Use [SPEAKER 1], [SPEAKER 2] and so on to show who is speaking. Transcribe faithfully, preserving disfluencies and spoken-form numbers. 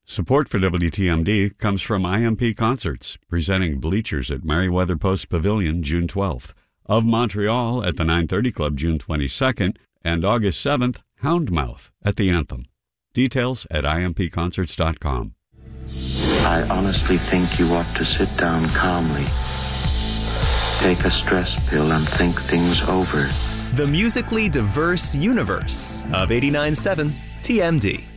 [SPEAKER 1] Support for W T M D comes from I M P Concerts, presenting Bleachers at Merriweather Post Pavilion June twelfth, Of Montreal at the nine thirty Club June twenty-second, and August seventh, Houndmouth at the Anthem. Details at I M P concerts dot com.
[SPEAKER 2] I honestly think you ought to sit down calmly, take a stress pill, and think things over.
[SPEAKER 3] The musically diverse universe of eighty-nine point seven T M D.